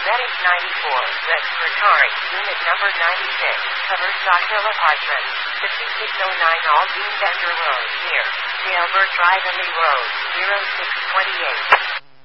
Medic 94, Red Rotary, Unit number 96, covers Dock Hill Apartments, 5609 Aldine Bender Road, near Albert Drive and Lee Road, 0628.